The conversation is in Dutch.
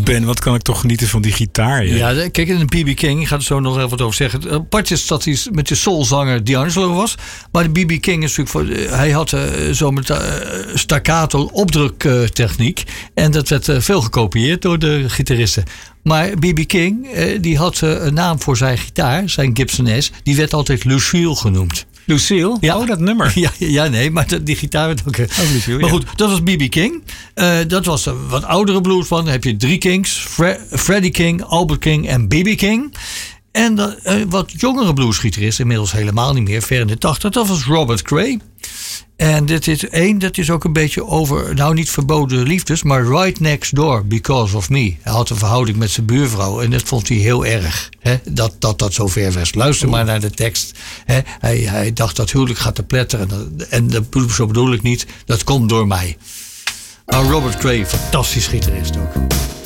Ben, wat kan ik toch genieten van die gitaar? Ja, kijk, in de B.B. King, ik ga er zo nog even wat over zeggen. Apart is dat hij met de soulzanger D'Angelo was. Maar de B.B. King is natuurlijk hij had zo met staccato opdruktechniek. En dat werd veel gekopieerd door de gitaristen. Maar B.B. King, die had een naam voor zijn gitaar, zijn Gibson S. Die werd altijd Lucille genoemd. Lucille? Ja. Oh, dat nummer. Ja, nee, maar die gitaar werd ook... Lucille, maar goed, dat was B.B. King. Dat was een wat oudere blues van. Dan heb je 3 Kings. Freddie King, Albert King en B.B. King. En wat jongere bluesgitarist, inmiddels helemaal niet meer, ver in de 80, dat was Robert Cray. En dat is ook een beetje over, nou niet verboden liefdes, maar Right Next Door, Because of Me. Hij had een verhouding met zijn buurvrouw en dat vond hij heel erg. Hè, dat zo ver was. Luister maar naar de tekst. Hè, hij dacht dat huwelijk gaat te pletteren. En zo bedoel ik niet, dat komt door mij. Maar Robert Cray, fantastisch gitarist ook.